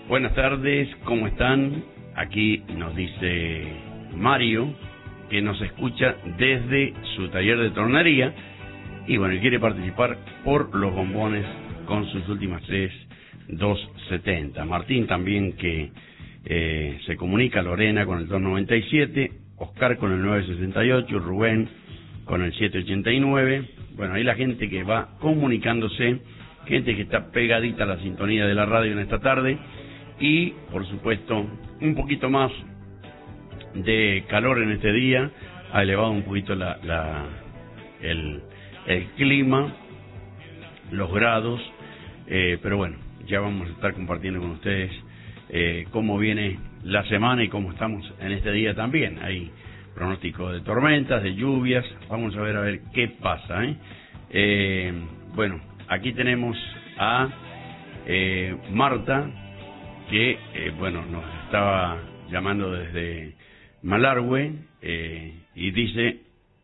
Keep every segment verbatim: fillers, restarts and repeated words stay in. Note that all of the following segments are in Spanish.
Buenas tardes, ¿cómo están? Aquí nos dice Mario, que nos escucha desde su taller de tornería y bueno, quiere participar por los bombones con sus últimas tres, dos setenta. Martín también, que eh, se comunica, Lorena con el dos noventa y siete, Oscar con el nueve sesenta y ocho, Rubén con el siete ochenta y nueve. Bueno, ahí la gente que va comunicándose, gente que está pegadita a la sintonía de la radio en esta tarde. Y, por supuesto, un poquito más de calor en este día, ha elevado un poquito la, la, el, el clima, los grados, eh, pero bueno, ya vamos a estar compartiendo con ustedes eh, cómo viene la semana y cómo estamos en este día también. Hay pronóstico de tormentas, de lluvias, vamos a ver a ver qué pasa, ¿eh? Eh, bueno, aquí tenemos a eh, Marta, que, eh, bueno, nos estaba llamando desde Malargüe, eh, y dice: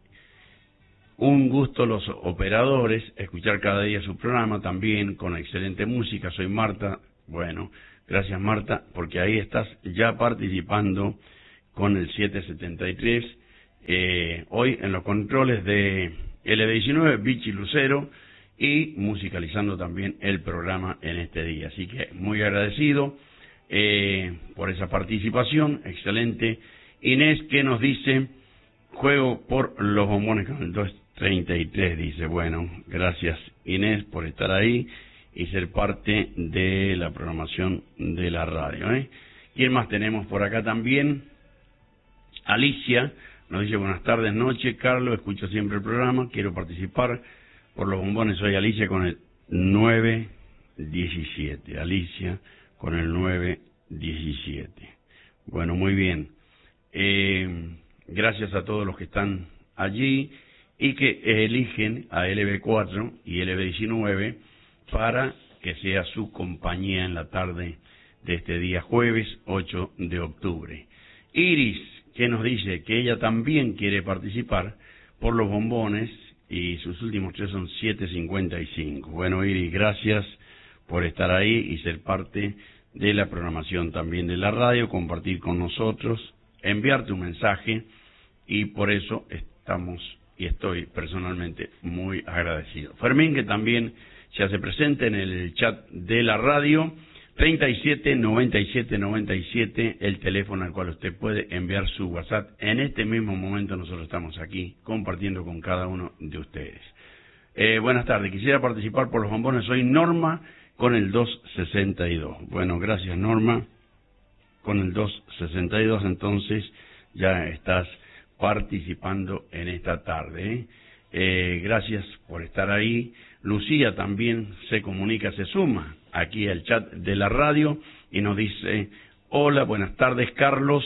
un gusto los operadores, escuchar cada día su programa también, con excelente música. Soy Marta. Bueno, gracias Marta, porque ahí estás ya participando con el siete setenta y tres, eh, hoy en los controles de L B diecinueve, Vichy Lucero, y musicalizando también el programa en este día. Así que muy agradecido Eh, por esa participación, excelente. Inés, que nos dice: juego por los bombones con el dos treinta y tres, dice. Bueno, gracias Inés por estar ahí y ser parte de la programación de la radio, ¿eh? ¿Quién más tenemos por acá también? Alicia nos dice: buenas tardes, noche, Carlos, escucho siempre el programa, quiero participar por los bombones. Soy Alicia con el nueve diecisiete. Alicia con el nueve diecisiete. Bueno, muy bien. Eh, gracias a todos los que están allí y que eligen a L B cuatro y L B diecinueve para que sea su compañía en la tarde de este día jueves ocho de octubre. Iris, que nos dice que ella también quiere participar por los bombones y sus últimos tres son siete cincuenta y cinco. Bueno, Iris, gracias por estar ahí y ser parte de la programación también de la radio, compartir con nosotros, enviar tu mensaje, y por eso estamos y estoy personalmente muy agradecido. Fermín, que también se hace presente en el chat de la radio, treinta y siete noventa y siete noventa y siete, el teléfono al cual usted puede enviar su WhatsApp. En este mismo momento nosotros estamos aquí compartiendo con cada uno de ustedes. Eh, buenas tardes, quisiera participar por los bombones. Soy Norma con el dos sesenta y dos. Bueno, gracias Norma. Con el dos sesenta y dos entonces ya estás participando en esta tarde, ¿eh? Eh, gracias por estar ahí. Lucía también se comunica, se suma aquí al chat de la radio y nos dice: hola, buenas tardes Carlos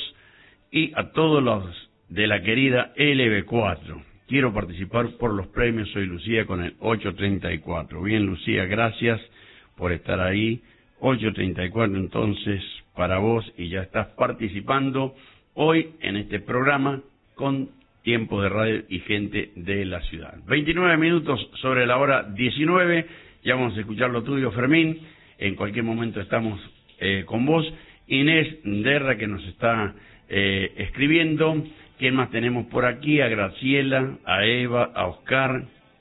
y a todos los de la querida L B cuatro. Quiero participar por los premios, soy Lucía con el ocho treinta y cuatro. Bien Lucía, gracias por estar ahí. ocho treinta y cuatro entonces para vos, y ya estás participando hoy en este programa con tiempo de radio y gente de la ciudad. veintinueve minutos sobre la hora diecinueve, ya vamos a escuchar lo tuyo Fermín, en cualquier momento estamos eh, con vos. Inés Derra, que nos está eh, escribiendo. ¿Quién más tenemos por aquí? A Graciela, a Eva, a Oscar.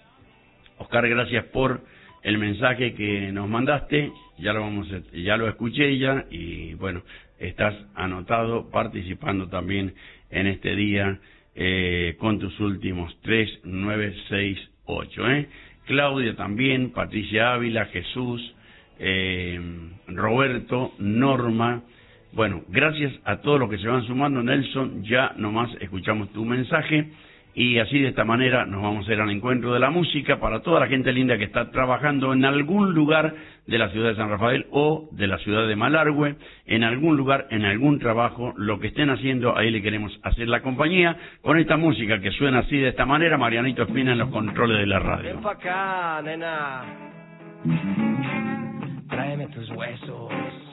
Oscar, gracias por el mensaje que nos mandaste, ya lo vamos a, ya lo escuché ya, y bueno, estás anotado, participando también en este día eh, con tus últimos tres nueve seis ocho, ¿eh? Claudia también, Patricia Ávila, Jesús, eh, Roberto, Norma. Bueno, gracias a todos los que se van sumando. Nelson, ya nomás escuchamos tu mensaje. Y así, de esta manera, nos vamos a ir al encuentro de la música para toda la gente linda que está trabajando en algún lugar de la ciudad de San Rafael o de la ciudad de Malargüe, en algún lugar, en algún trabajo, lo que estén haciendo, ahí le queremos hacer la compañía con esta música que suena así, de esta manera. Marianito Espina en los controles de la radio. Ven pa' acá, nena. Tráeme tus huesos.